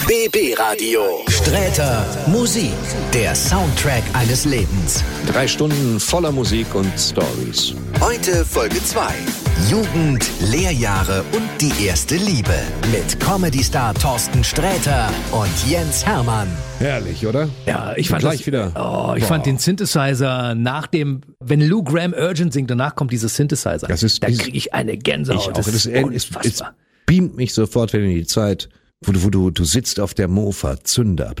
BB Radio. Sträter Musik. Der Soundtrack eines Lebens. 3 Stunden voller Musik und Stories. Heute Folge 2. Jugend, Lehrjahre und die erste Liebe. Mit Comedy-Star Thorsten Sträter und Jens Hermann. Herrlich, oder? Ja, ich fand gleich wieder. Ich fand den Synthesizer wenn Lou Gramm Urgent singt, danach kommt dieser Synthesizer. Da kriege ich eine Gänsehaut. Das ist unfassbar. Es beamt mich sofort wieder in die Zeit, wo du sitzt auf der Mofa, Zünder,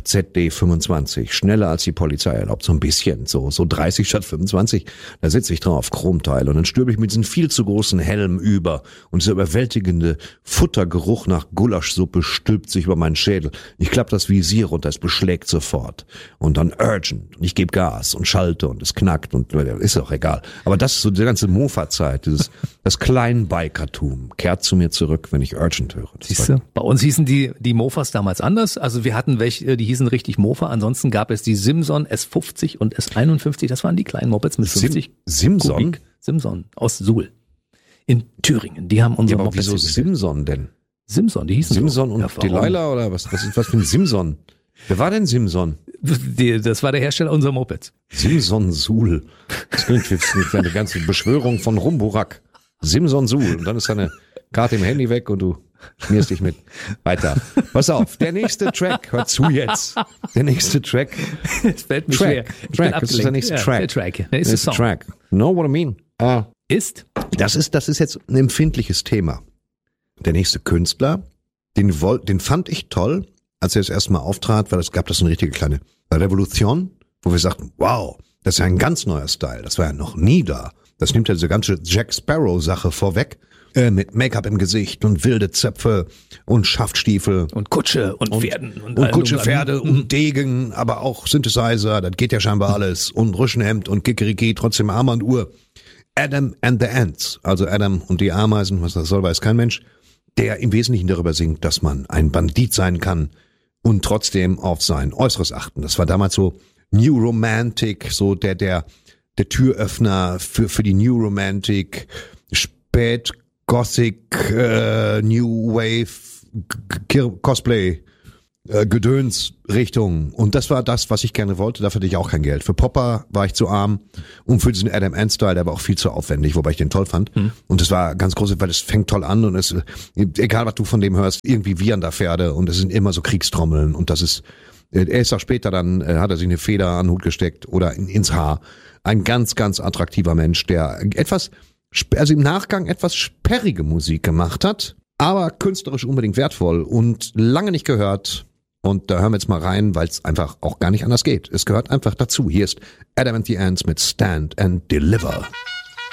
ZD25, schneller als die Polizei erlaubt, so ein bisschen, so 30 statt 25, da sitze ich drauf, Chromteil, und dann stülpe ich mit diesem viel zu großen Helm über und dieser überwältigende Futtergeruch nach Gulaschsuppe stülpt sich über meinen Schädel. Ich klappe das Visier runter, es beschlägt sofort und dann Urgent und ich gebe Gas und schalte und es knackt und ist auch egal. Aber das ist so die ganze Mofa-Zeit, das Kleinbikertum kehrt zu mir zurück, wenn ich Urgent höre. Siehst du? Bei uns hießen die Mofas damals anders. Also wir hatten welche, die hießen richtig Mofa. Ansonsten gab es die Simson S50 und S51. Das waren die kleinen Mopeds mit 50 Simson? Kubik. Simson aus Suhl in Thüringen. Die haben unsere Mopeds. Wieso Simson denn? Simson, die hießen Simson so. und Delilah oder was für ein Simson? Wer war denn Simson? Das war der Hersteller unserer Mopeds. Simson Suhl. Das klingt jetzt nicht eine ganze Beschwörung von Rumburak. Simson Suhl. Und dann ist deine Karte im Handy weg und du schmierst dich mit. Weiter. Pass auf, der nächste Track. Hör zu jetzt. Der nächste Track. Es fällt mir schwer. Track. Das ist der nächste Track. Der Track. Der ist Song. Track. Know what I mean? Ist? Das ist jetzt ein empfindliches Thema. Der nächste Künstler, den fand ich toll, als er das erste Mal auftrat, weil es gab das eine richtige kleine Revolution, wo wir sagten, wow, das ist ja ein ganz neuer Style. Das war ja noch nie da. Das nimmt ja diese ganze Jack Sparrow-Sache vorweg. Mit Make-up im Gesicht und wilde Zöpfe und Schaftstiefel. Und Kutsche und Pferden. Und Kutsche, Pferde und Degen, aber auch Synthesizer, das geht ja scheinbar alles. Und Rüschenhemd und Kikeriki, trotzdem Armbanduhr. Adam and the Ants, also Adam und die Ameisen, was das soll, weiß kein Mensch, der im Wesentlichen darüber singt, dass man ein Bandit sein kann und trotzdem auf sein Äußeres achten. Das war damals so New Romantic, so der Türöffner für die New Romantic, Spät Gothic, New Wave, Cosplay, Gedöns Richtung. Und das war das, was ich gerne wollte. Dafür hatte ich auch kein Geld. Für Popper war ich zu arm und für diesen Adam Ant Style, der war auch viel zu aufwendig, wobei ich den toll fand. Und das war ganz groß, weil es fängt toll an und es, egal was du von dem hörst, irgendwie wiehern da Pferde und es sind immer so Kriegstrommeln und das ist, er ist auch später dann, hat er sich eine Feder an den Hut gesteckt oder ins Haar. Ein ganz, ganz attraktiver Mensch, der also im Nachgang etwas sperrige Musik gemacht hat, aber künstlerisch unbedingt wertvoll und lange nicht gehört. Und da hören wir jetzt mal rein, weil es einfach auch gar nicht anders geht. Es gehört einfach dazu. Hier ist Adam and the Ants mit Stand and Deliver.